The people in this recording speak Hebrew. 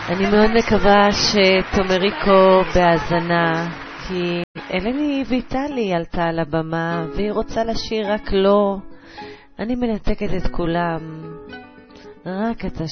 אני מאוד מקווה שתומריקו בהאזנה, כי אלני ויטלי עלתה על הבמה והיא רוצה לשיר רק לא. אני מנתקת את כולם, רק אתה